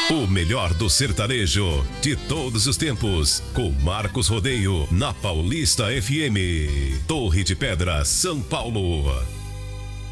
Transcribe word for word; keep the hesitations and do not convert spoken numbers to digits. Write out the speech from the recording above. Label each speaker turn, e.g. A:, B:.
A: O melhor do sertanejo de todos os tempos, com Marcos Rodeio, na Paulista F M. Torre de Pedra, São Paulo.